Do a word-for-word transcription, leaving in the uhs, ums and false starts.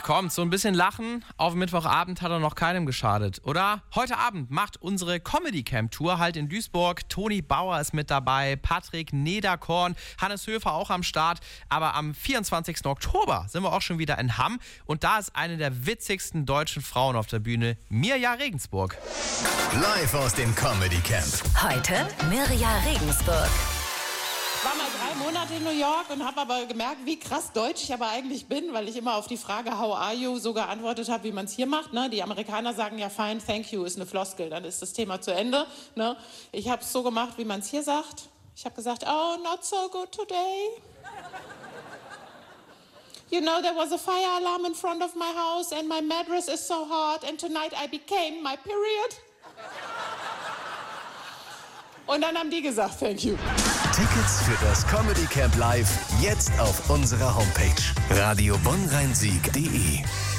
Kommt, so ein bisschen Lachen auf dem Mittwochabend hat doch noch keinem geschadet, oder? Heute Abend macht unsere Comedy Camp Tour halt in Duisburg. Toni Bauer ist mit dabei, Patrick Nederkorn, Hannes Höfer auch am Start. Aber am vierundzwanzigsten Oktober sind wir auch schon wieder in Hamm. Und da ist eine der witzigsten deutschen Frauen auf der Bühne, Mirja Regensburg. Live aus dem Comedy Camp. Heute Mirja Regensburg. Ich war mal drei Monate in New York und habe aber gemerkt, wie krass deutsch ich aber eigentlich bin, weil ich immer auf die Frage How are you so geantwortet habe, wie man es hier macht. Ne? Die Amerikaner sagen ja fine, thank you, ist eine Floskel, dann ist das Thema zu Ende. Ne? Ich habe es so gemacht, wie man es hier sagt. Ich habe gesagt, oh, not so good today. You know, there was a fire alarm in front of my house and my mattress is so hot and tonight I became my period. Und dann haben die gesagt, thank you. Tickets für das Comedy Camp Live jetzt auf unserer Homepage radio bonn rhein sieg punkt de.